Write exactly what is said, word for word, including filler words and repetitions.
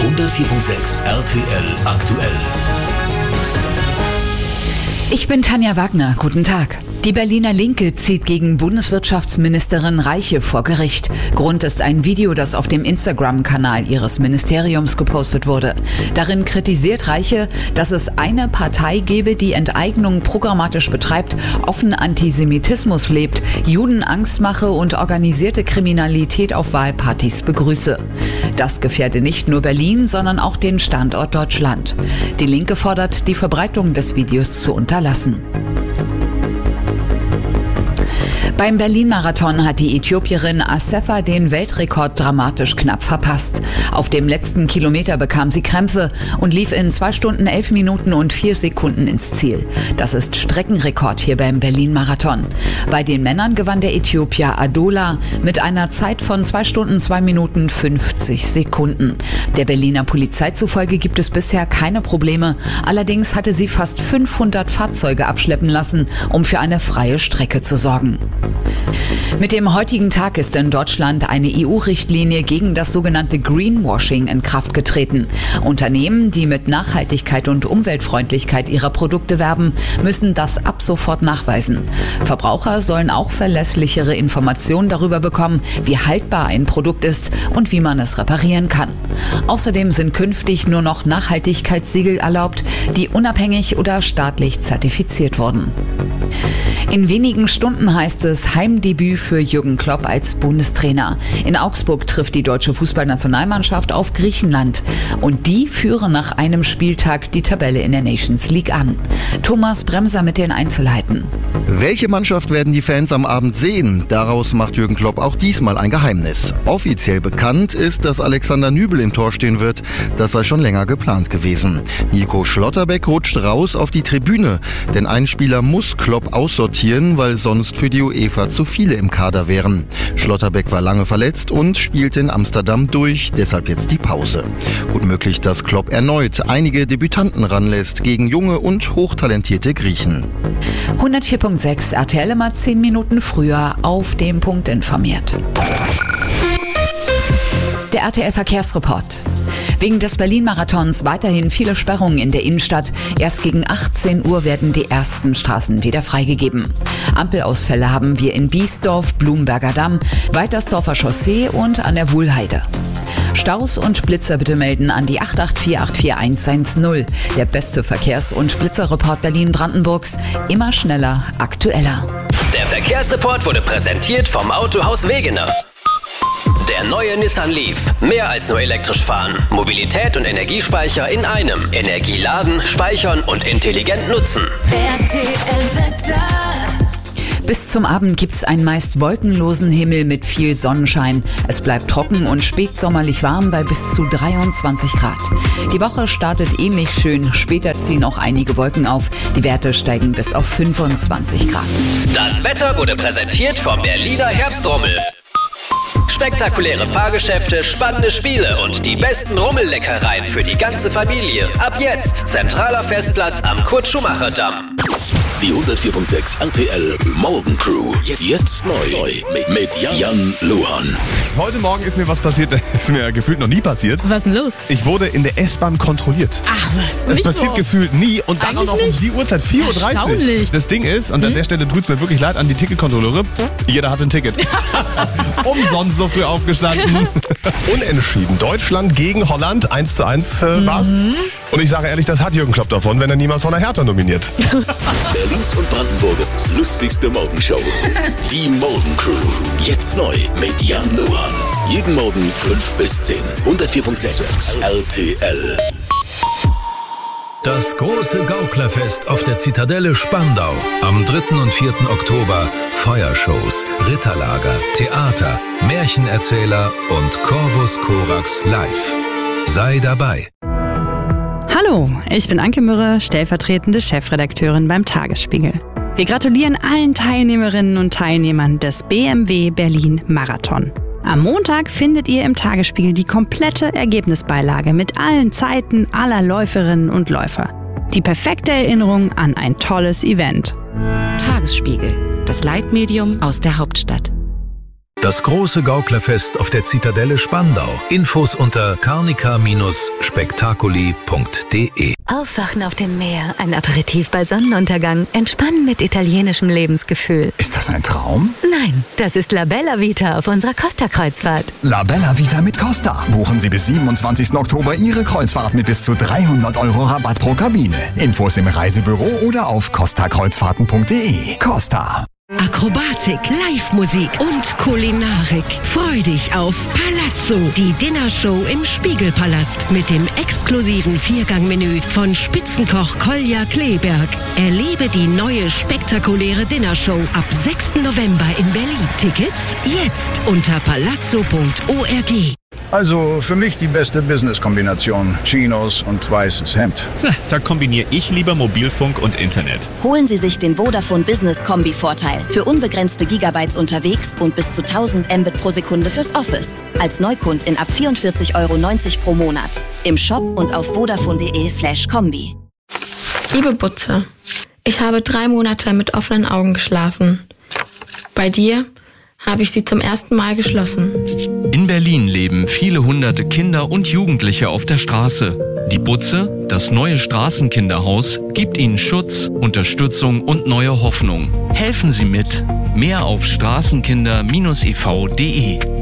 hundertvier Komma sechs R T L aktuell. Ich bin Tanja Wagner. Guten Tag. Die Berliner Linke zieht gegen Bundeswirtschaftsministerin Reiche vor Gericht. Grund ist ein Video, das auf dem Instagram-Kanal ihres Ministeriums gepostet wurde. Darin kritisiert Reiche, dass es eine Partei gebe, die Enteignung programmatisch betreibt, offen Antisemitismus lebt, Juden Angst mache und organisierte Kriminalität auf Wahlpartys begrüße. Das gefährde nicht nur Berlin, sondern auch den Standort Deutschland. Die Linke fordert, die Verbreitung des Videos zu unterlassen. Beim Berlin-Marathon hat die Äthiopierin Assefa den Weltrekord dramatisch knapp verpasst. Auf dem letzten Kilometer bekam sie Krämpfe und lief in zwei Stunden elf Minuten und vier Sekunden ins Ziel. Das ist Streckenrekord hier beim Berlin-Marathon. Bei den Männern gewann der Äthiopier Adola mit einer Zeit von zwei Stunden zwei Minuten fünfzig Sekunden. Der Berliner Polizei zufolge gibt es bisher keine Probleme. Allerdings hatte sie fast fünfhundert Fahrzeuge abschleppen lassen, um für eine freie Strecke zu sorgen. Mit dem heutigen Tag ist in Deutschland eine E U-Richtlinie gegen das sogenannte Greenwashing in Kraft getreten. Unternehmen, die mit Nachhaltigkeit und Umweltfreundlichkeit ihrer Produkte werben, müssen das ab sofort nachweisen. Verbraucher sollen auch verlässlichere Informationen darüber bekommen, wie haltbar ein Produkt ist und wie man es reparieren kann. Außerdem sind künftig nur noch Nachhaltigkeitssiegel erlaubt, die unabhängig oder staatlich zertifiziert wurden. In wenigen Stunden heißt es Heimdebüt für Jürgen Klopp als Bundestrainer. In Augsburg trifft die deutsche Fußballnationalmannschaft auf Griechenland. Und die führen nach einem Spieltag die Tabelle in der Nations League an. Thomas Bremser mit den Einzelheiten. Welche Mannschaft werden die Fans am Abend sehen? Daraus macht Jürgen Klopp auch diesmal ein Geheimnis. Offiziell bekannt ist, dass Alexander Nübel im Tor stehen wird. Das sei schon länger geplant gewesen. Nico Schlotterbeck rutscht raus auf die Tribüne. Denn ein Spieler muss Klopp aussortieren, weil sonst für die UEFA zu viele im Kader wären. Schlotterbeck war lange verletzt und spielte in Amsterdam durch, deshalb jetzt die Pause. Gut möglich, dass Klopp erneut einige Debütanten ranlässt gegen junge und hochtalentierte Griechen. hundertvier Komma sechs R T L immer zehn Minuten früher auf dem Punkt informiert. Der R T L-Verkehrsreport. Wegen des Berlin-Marathons weiterhin viele Sperrungen in der Innenstadt. Erst gegen achtzehn Uhr werden die ersten Straßen wieder freigegeben. Ampelausfälle haben wir in Biesdorf, Blumberger Damm, Weitersdorfer Chaussee und an der Wuhlheide. Staus und Blitzer bitte melden an die acht acht vier acht vier eins eins null. Der beste Verkehrs- und Blitzerreport Berlin-Brandenburgs. Immer schneller, aktueller. Der Verkehrsreport wurde präsentiert vom Autohaus Wegener. Der neue Nissan Leaf. Mehr als nur elektrisch fahren. Mobilität und Energiespeicher in einem. Energie laden, speichern und intelligent nutzen. R T L-Wetter. Bis zum Abend gibt's einen meist wolkenlosen Himmel mit viel Sonnenschein. Es bleibt trocken und spätsommerlich warm bei bis zu dreiundzwanzig Grad. Die Woche startet ähnlich schön. Später ziehen auch einige Wolken auf. Die Werte steigen bis auf fünfundzwanzig Grad. Das Wetter wurde präsentiert vom Berliner Herbstrummel. Spektakuläre Fahrgeschäfte, spannende Spiele und die besten Rummelleckereien für die ganze Familie. Ab jetzt zentraler Festplatz am Kurt-Schumacher-Damm. Die hundertvier Komma sechs R T L Morgencrew. Jetzt neu mit Jan Luhan. Heute Morgen ist mir was passiert, das ist mir gefühlt noch nie passiert. Was ist denn los? Ich wurde in der S-Bahn kontrolliert. Ach was, Das nicht passiert so. gefühlt nie und dann auch noch um die Uhrzeit, vier Uhr dreißig. Erstaunlich. Das Ding ist, und an der Stelle tut es mir wirklich leid an die Ticketkontrolleure, jeder hat ein Ticket. Umsonst so früh aufgestanden. Unentschieden. Deutschland gegen Holland, eins zu eins äh, war's. Mhm. Und ich sage ehrlich, das hat Jürgen Klopp davon, wenn er niemand von der Hertha nominiert. Berlins und Brandenburgs lustigste Morgenshow. Die Morgencrew. Jetzt neu mit Jan Luhan. Jeden Morgen fünf bis zehn. hundertvier Komma sechs R T L. Das große Gauklerfest auf der Zitadelle Spandau. Am dritten und vierten Oktober Feuershows, Ritterlager, Theater, Märchenerzähler und Corvus Corax live. Sei dabei. Hallo, ich bin Anke Mürre, stellvertretende Chefredakteurin beim Tagesspiegel. Wir gratulieren allen Teilnehmerinnen und Teilnehmern des B M W Berlin Marathon. Am Montag findet ihr im Tagesspiegel die komplette Ergebnisbeilage mit allen Zeiten aller Läuferinnen und Läufer. Die perfekte Erinnerung an ein tolles Event. Tagesspiegel, das Leitmedium aus der Hauptstadt. Das große Gauklerfest auf der Zitadelle Spandau. Infos unter carnica Bindestrich spektakuli punkt de. Aufwachen auf dem Meer, ein Aperitif bei Sonnenuntergang, entspannen mit italienischem Lebensgefühl. Ist das ein Traum? Nein, das ist La Bella Vita auf unserer Costa-Kreuzfahrt. La Bella Vita mit Costa. Buchen Sie bis siebenundzwanzigsten Oktober Ihre Kreuzfahrt mit bis zu dreihundert Euro Rabatt pro Kabine. Infos im Reisebüro oder auf costa kreuzfahrten punkt de. Costa. Akrobatik, Live-Musik und Kulinarik. Freu dich auf Palazzo, die Dinnershow im Spiegelpalast mit dem exklusiven Viergangmenü von Spitzenkoch Kolja Kleberg. Erlebe die neue spektakuläre Dinnershow ab sechsten November in Berlin. Tickets jetzt unter palazzo punkt org. Also für mich die beste Business-Kombination. Chinos und weißes Hemd. Da kombiniere ich lieber Mobilfunk und Internet. Holen Sie sich den Vodafone Business Kombi-Vorteil. Für unbegrenzte Gigabytes unterwegs und bis zu tausend Mbit pro Sekunde fürs Office. Als Neukundin ab vierundvierzig Euro neunzig pro Monat. Im Shop und auf vodafone punkt de slash kombi. Liebe Butze, ich habe drei Monate mit offenen Augen geschlafen. Bei dir habe ich sie zum ersten Mal geschlossen. In Berlin leben viele hunderte Kinder und Jugendliche auf der Straße. Die Butze, das neue Straßenkinderhaus, gibt ihnen Schutz, Unterstützung und neue Hoffnung. Helfen Sie mit. Mehr auf straßenkinder Bindestrich e v punkt de.